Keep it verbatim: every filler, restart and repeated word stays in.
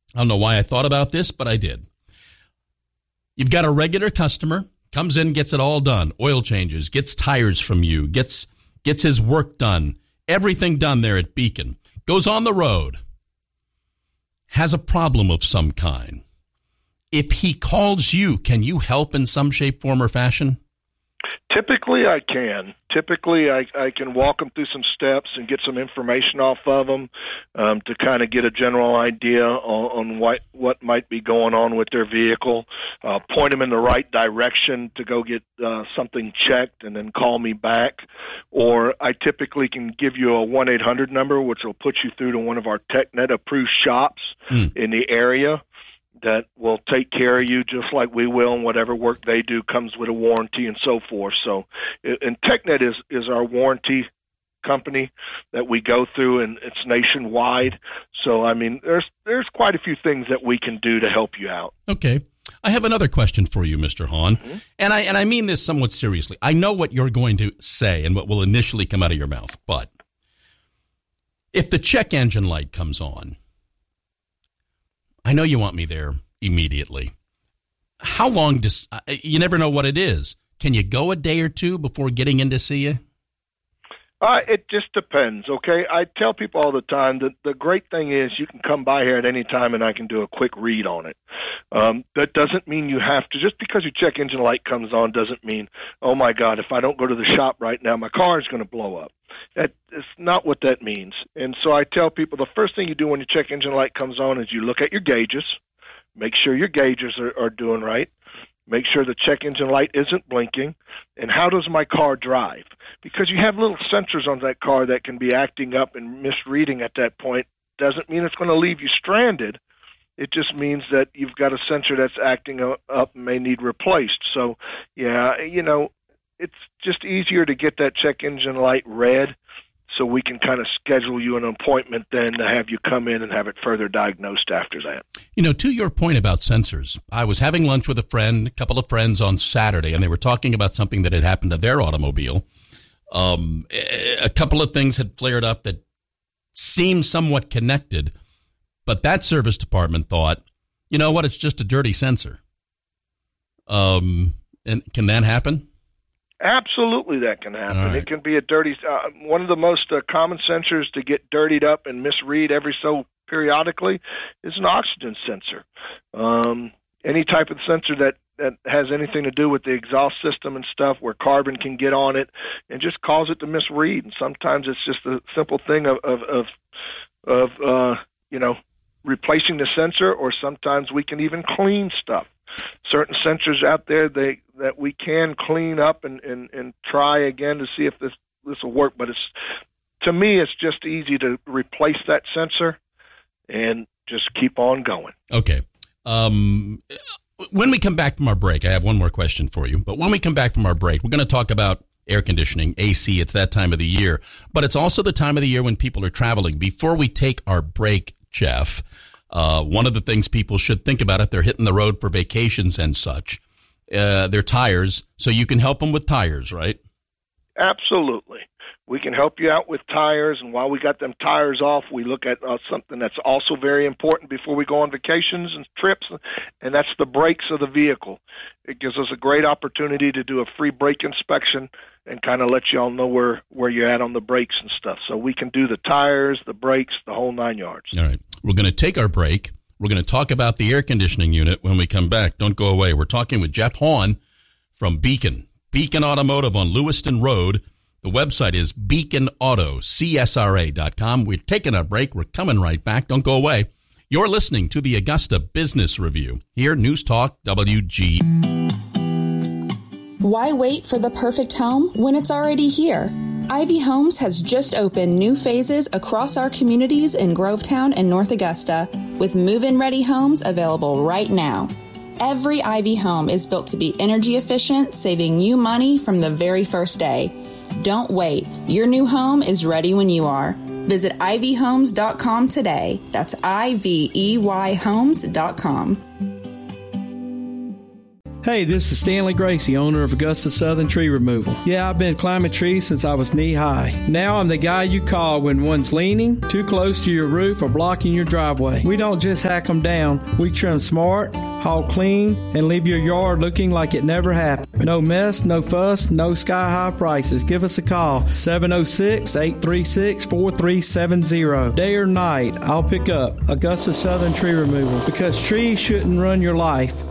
I don't know why I thought about this, but I did. You've got a regular customer, comes in, gets it all done, oil changes, gets tires from you, gets gets his work done, everything done there at Beacon, goes on the road, has a problem of some kind. If he calls you, can you help in some shape, form, or fashion? Typically, I can. Typically, I, I can walk them through some steps and get some information off of them um, to kind of get a general idea on, on what, what might be going on with their vehicle, uh, point them in the right direction to go get uh, something checked and then call me back. Or I typically can give you a one eight hundred number, which will put you through to one of our TechNet-approved shops mm. in the area that will take care of you just like we will, and whatever work they do comes with a warranty and so forth. So, and TechNet is, is our warranty company that we go through, and it's nationwide. So, I mean, there's there's quite a few things that we can do to help you out. Okay. I have another question for you, Mister Hahn, mm-hmm. and I and I mean this somewhat seriously. I know what you're going to say and what will initially come out of your mouth, but if the check engine light comes on, I know you want me there immediately. How long does uh, you never know what it is? Can you go a day or two before getting in to see you? Uh, it just depends, okay? I tell people all the time that the great thing is you can come by here at any time and I can do a quick read on it. Um, that doesn't mean you have to. Just because your check engine light comes on doesn't mean, oh, my God, if I don't go to the shop right now, my car is going to blow up. That is not what that means. And so I tell people the first thing you do when your check engine light comes on is you look at your gauges, make sure your gauges are, are doing right, make sure the check engine light isn't blinking, and how does my car drive? Because you have little sensors on that car that can be acting up and misreading at that point. Doesn't mean it's going to leave you stranded. It just means that you've got a sensor that's acting up and may need replaced. So, yeah, you know, it's just easier to get that check engine light read so we can kind of schedule you an appointment then to have you come in and have it further diagnosed after that. You know, to your point about sensors, I was having lunch with a friend, a couple of friends on Saturday, and they were talking about something that had happened to their automobile. Um, a couple of things had flared up that seemed somewhat connected, but that service department thought, you know what, it's just a dirty sensor. Um, and can that happen? Absolutely, that can happen. Right. It can be a dirty. Uh, one of the most uh, common sensors to get dirtied up and misread every so periodically is an oxygen sensor. Um, any type of sensor that, that has anything to do with the exhaust system and stuff, where carbon can get on it and just cause it to misread. And sometimes it's just a simple thing of of of, of uh, you know replacing the sensor, or sometimes we can even clean stuff. Certain sensors out there they that we can clean up and, and, and try again to see if this this will work. But it's to me, it's just easy to replace that sensor and just keep on going. Okay. Um, when we come back from our break, I have one more question for you. But when we come back from our break, we're going to talk about air conditioning, A C. It's that time of the year. But it's also the time of the year when people are traveling. Before we take our break, Jeff, Uh, one of the things people should think about if they're hitting the road for vacations and such, uh, their tires. So you can help them with tires, right? Absolutely. We can help you out with tires. And while we got them tires off, we look at uh, something that's also very important before we go on vacations and trips, and that's the brakes of the vehicle. It gives us a great opportunity to do a free brake inspection and kind of let you all know where, where you're at on the brakes and stuff. So we can do the tires, the brakes, the whole nine yards. All right. We're going to take our break. We're going to talk about the air conditioning unit when we come back. Don't go away. We're talking with Jeff Hahn from Beacon, Beacon Automotive on Lewiston Road. The website is beacon auto c s r a dot com. We're taking a break. We're coming right back. Don't go away. You're listening to the Augusta Business Review. Here, News Talk W G. Why wait for the perfect home when it's already here? Ivy Homes has just opened new phases across our communities in Grovetown and North Augusta, with move-in ready homes available right now. Every Ivy home is built to be energy efficient, saving you money from the very first day. Don't wait. Your new home is ready when you are. Visit ivy homes dot com today. That's I V E Y homes dot com. Hey, this is Stanley Gracie, owner of Augusta Southern Tree Removal. Yeah, I've been climbing trees since I was knee-high. Now I'm the guy you call when one's leaning, too close to your roof, or blocking your driveway. We don't just hack them down. We trim smart, haul clean, and leave your yard looking like it never happened. No mess, no fuss, no sky-high prices. Give us a call, seven oh six, eight three six, four three seven zero. Day or night, I'll pick up Augusta Southern Tree Removal, because trees shouldn't run your life.